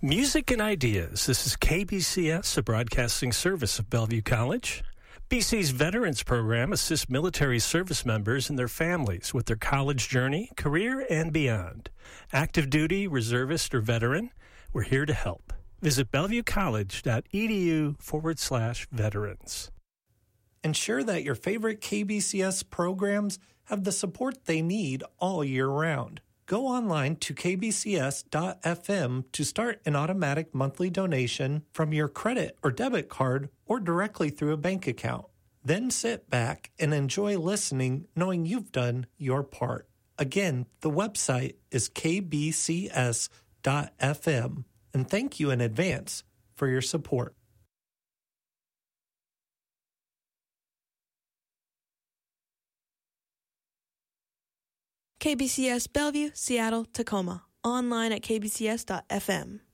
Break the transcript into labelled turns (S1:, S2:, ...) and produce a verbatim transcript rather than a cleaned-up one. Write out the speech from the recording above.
S1: Music and Ideas. This is K B C S, a broadcasting service of Bellevue College. B C's Veterans Program assists military service members and their families with their college journey, career, and beyond. Active duty, reservist, or veteran, we're here to help. Visit bellevuecollege.edu forward slash veterans.
S2: Ensure that your favorite K B C S programs have the support they need all year round. Go online to k b c s dot f m to start an automatic monthly donation from your credit or debit card or directly through a bank account. Then sit back and enjoy listening knowing you've done your part. Again, the website is k b c s dot f m, and thank you in advance for your support.
S3: K B C S Bellevue, Seattle, Tacoma. Online at k b c s dot f m.